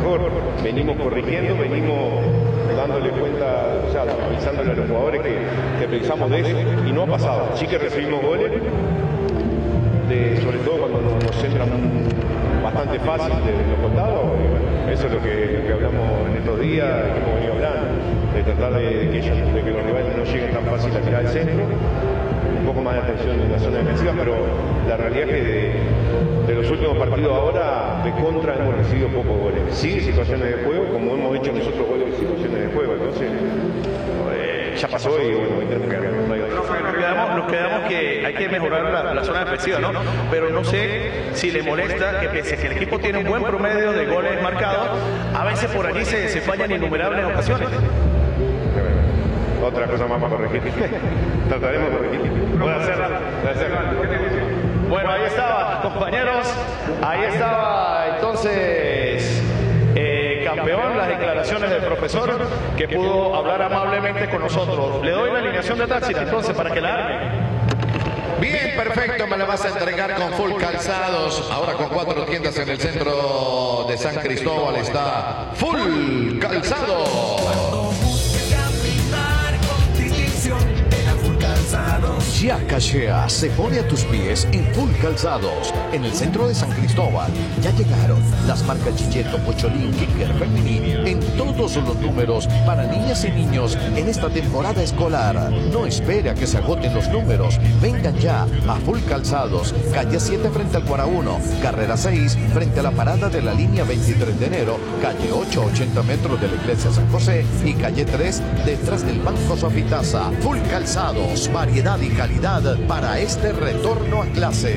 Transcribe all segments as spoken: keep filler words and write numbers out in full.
mejor. Venimos corrigiendo, venimos dándole cuenta, o sea, avisándole a los jugadores que, que pensamos de eso, y no ha pasado. Sí que recibimos goles, de, sobre todo cuando nos, nos entran bastante fácil de los contados. Eso es lo que, lo que hablamos en estos días, que hemos venido hablando, de tratar de, de, que, ellos, de que los rivales no lleguen tan fácil a tirar el centro, un poco más de atención en la zona defensiva, pero la realidad es que de, de los últimos partidos ahora, de contra, hemos recibido pocos goles. Sí, situaciones de juego, como hemos hecho nosotros goles de situaciones de juego, entonces eh, ya pasó y bueno, hoy tenemos que ganar. Nos quedamos, nos quedamos que hay que mejorar la, la zona defensiva, ¿no? Pero no sé si le molesta que pese a que el equipo tiene un buen promedio de goles marcados, a veces por allí se, se fallan innumerables ocasiones. Otra cosa más para corregir. Trataremos de corregir. Voy a hacerla. Bueno, ahí estaba, compañeros. Ahí estaba entonces eh, campeón, las declaraciones del profesor que pudo hablar amablemente con nosotros. Le doy la alineación de Táchira entonces para que la arme. Bien, perfecto, me la vas a entregar con Full Calzados. Ahora con cuatro tiendas en el centro de San Cristóbal está Full Calzados. Ya Cachea se pone a tus pies en Full Calzados, en el centro de San Cristóbal. Ya llegaron las marcas Gilletto, Pocholín, Kicker, Femini, en todos los números para niñas y niños en esta temporada escolar. No espere a que se agoten los números. Vengan ya a Full Calzados, calle siete frente al Cuara uno, carrera seis frente a la parada de la línea veintitrés de enero, calle ocho a ochenta metros de la iglesia San José y calle tres detrás del Banco Sofitasa. Full Calzados, variedad y calidad para este retorno a clases.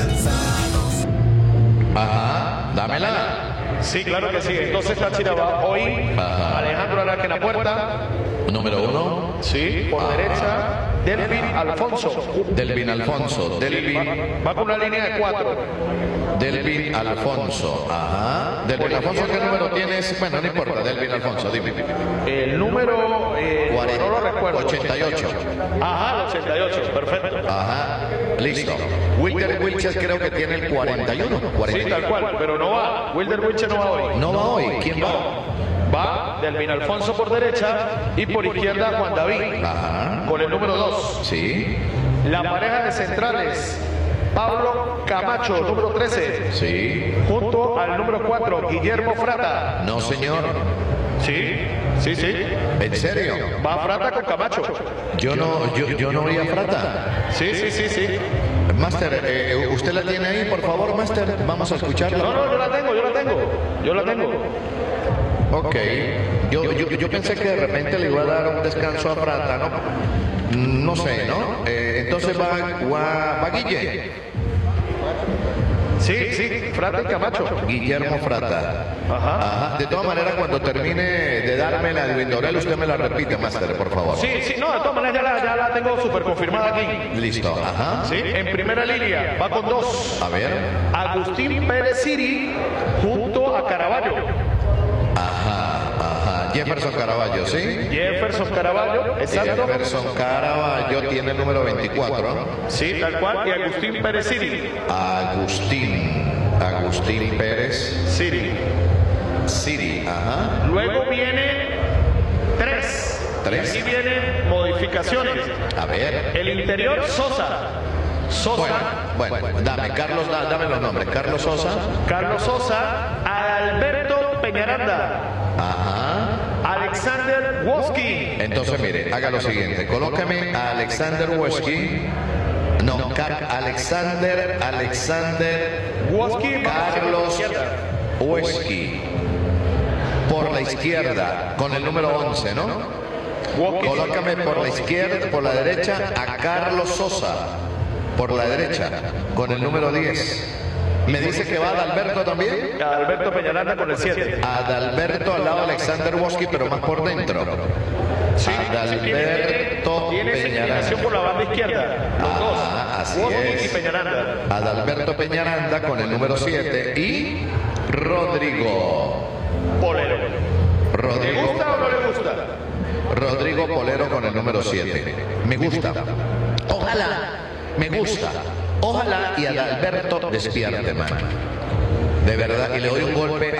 Ajá, dámela. Sí, claro que sí. Entonces Táchira va hoy. Ajá. Alejandro Araque en la puerta. Número uno. Sí, por Ajá. derecha. Delvin Alfonso. Delvin Alfonso. Delvin. Va, va con una línea de cuatro. Delvin Alfonso. Ajá. Delvin Alfonso, ¿qué número tienes? Bueno, no importa. Delvin Alfonso, dime. El número. Eh, cuarenta, no lo recuerdo. ochenta y ocho. Ajá, ochenta y ocho. Perfecto. Ajá. Listo. Wilder Wilches creo que tiene el cuarenta y uno. Sí, tal cual. Pero no va. Wilder Wilches no va hoy. No va hoy. ¿Quién va? Va Delvin Alfonso por derecha y por izquierda Juan David. Ajá. Con el número dos. Sí. La pareja de centrales. Pablo Camacho, número trece. Sí. Junto al número cuatro, Guillermo Frata. No, señor. Sí, sí, sí. ¿En serio? Va Frata con Camacho. Yo no, yo, yo no oí a Frata. Sí, sí, sí, sí. Máster, eh, ¿usted la tiene ahí, por favor, Máster? Vamos a escucharla. No, no, yo la tengo, yo la tengo. Yo la tengo. Ok. Yo, yo, yo pensé que de repente le iba a dar un descanso a Frata, ¿no? No sé, ¿no? Eh, entonces va, va, va Guille. Sí, sí, Frata y Camacho. Guillermo Frata. Ajá. Ajá. De todas maneras, cuando termine de darme la individual, usted me la repite, Máster, por favor. Sí, sí, no, de todas maneras ya la, ya la tengo súper confirmada aquí. Listo, ajá. Sí, en primera línea, va con dos. A ver. Agustín Pérez Siri junto a Caraballo. Ajá, ajá. Jefferson Caraballo, ¿sí? Jefferson Caraballo, exacto. Jefferson Caraballo tiene el número veinticuatro, ¿no? Sí, tal cual. Y Agustín Pérez Siri. Agustín. Agustín Pérez. Siri. Siri, ajá. Luego viene tres. Tres. Y aquí vienen modificaciones. A ver. El interior, Sosa. Sosa. Bueno, bueno, dame, Carlos, da, dame los nombres. Carlos Sosa. Carlos Sosa. Alberto Peñaranda. Ajá. Alexander Woski. Entonces, mire, haga lo siguiente. Colócame a Alexander Woski. No, Car Alexander, Alexander Woski. Carlos Woski. Por la izquierda, con el número once, ¿no? Woski. Colócame por la izquierda, por la derecha, a Carlos Sosa. Por la derecha, con el número diez. ¿Me dice que va Adalberto también? Adalberto Peñaranda con el siete. Adalberto al lado de Alexander Woski, pero más por dentro. Sí, Adalberto sí, tiene, tiene Peñaranda. por la banda izquierda. Los ah, dos. Así Woski es. y Peñaranda. Adalberto Peñaranda con el número siete y Rodrigo Polero. Rodrigo. ¿Le gusta o no le gusta? Rodrigo Polero con el número siete. Me gusta. Ojalá. Me gusta. Ojalá y Adalberto despierte, man. De verdad, y le doy un golpe